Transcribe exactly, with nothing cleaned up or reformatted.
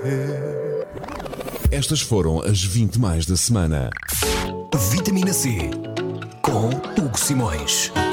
Estas foram as vinte mais da semana. Vitamina C com Hugo Simões.